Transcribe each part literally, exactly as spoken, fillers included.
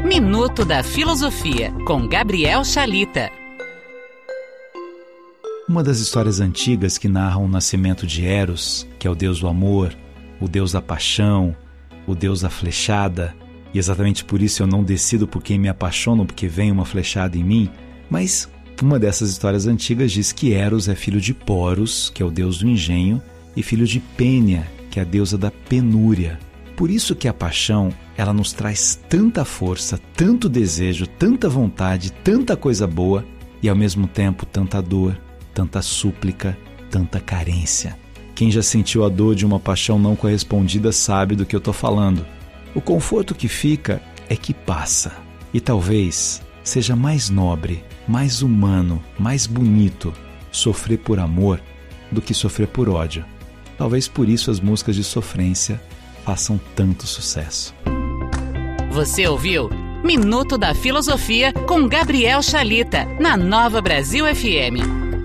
Minuto da Filosofia, com Gabriel Chalita. Uma das histórias antigas que narram o nascimento de Eros, que é o deus do amor, o deus da paixão, o deus da flechada, e exatamente por isso eu não decido por quem me apaixono, porque vem uma flechada em mim, mas uma dessas histórias antigas diz que Eros é filho de Poros, que é o deus do engenho, e filho de Pênia, que é a deusa da penúria. Por isso que a paixão, ela nos traz tanta força, tanto desejo, tanta vontade, tanta coisa boa, e ao mesmo tempo tanta dor, tanta súplica, tanta carência. Quem já sentiu a dor de uma paixão não correspondida sabe do que eu estou falando. O conforto que fica é que passa. E talvez seja mais nobre, mais humano, mais bonito sofrer por amor do que sofrer por ódio. Talvez por isso as músicas de sofrência façam tanto sucesso. Você ouviu Minuto da Filosofia com Gabriel Chalita, na Nova Brasil F M.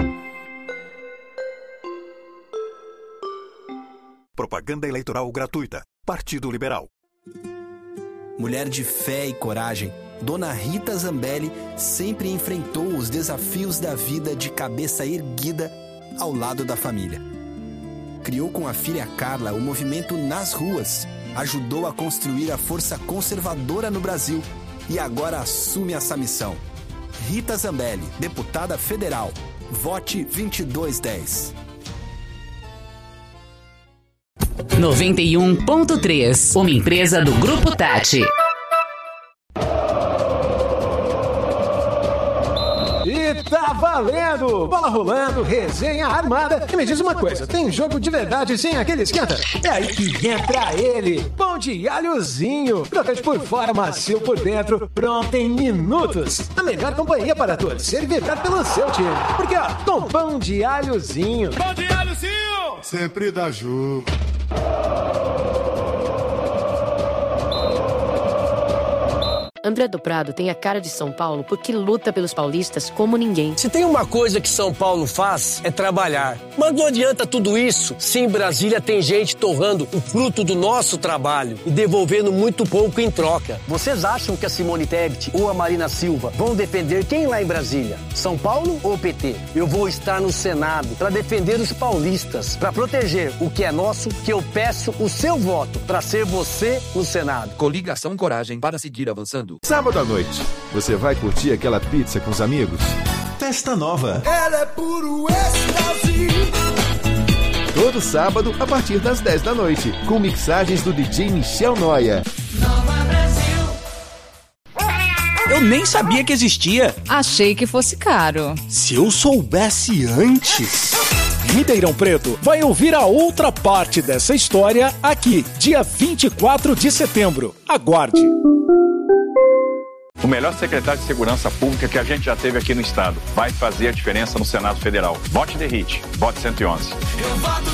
Propaganda eleitoral gratuita. Partido Liberal. Mulher de fé e coragem, Dona Rita Zambelli sempre enfrentou os desafios da vida de cabeça erguida ao lado da família. Criou com a filha Carla o movimento Nas Ruas, ajudou a construir a força conservadora no Brasil e agora assume essa missão. Rita Zambelli, deputada federal. Vote vinte e dois dez. noventa e um ponto três, uma empresa do Grupo Tati. E tá valendo! Bola rolando, resenha armada. E me diz uma coisa, tem jogo de verdade sem aquele esquenta? É aí que entra ele, pão de alhozinho. Crocante por fora, macio por dentro, pronto em minutos. A melhor companhia para torcer e vibrar pelo seu time. Porque ó, com pão de alhozinho. Pão de alhozinho! Sempre dá jogo. André do Prado tem a cara de São Paulo porque luta pelos paulistas como ninguém. Se tem uma coisa que São Paulo faz, é trabalhar. Mas não adianta tudo isso se em Brasília tem gente torrando o fruto do nosso trabalho e devolvendo muito pouco em troca. Vocês acham que a Simone Tebet ou a Marina Silva vão defender quem lá em Brasília? São Paulo ou P T? Eu vou estar no Senado para defender os paulistas, para proteger o que é nosso, que eu peço o seu voto para ser você no Senado. Coligação Coragem para seguir avançando. Sábado à noite, você vai curtir aquela pizza com os amigos? Festa Nova. Ela é puro êxtase. Todo sábado, a partir das dez da noite, com mixagens do D J Michel Noia. Nova Brasil. Eu nem sabia que existia. Achei que fosse caro. Se eu soubesse antes... Ribeirão Preto vai ouvir a outra parte dessa história aqui, dia vinte e quatro de setembro. Aguarde. O melhor secretário de Segurança Pública que a gente já teve aqui no estado. Vai fazer a diferença no Senado Federal. Vote D E R I T. Vote cento e onze.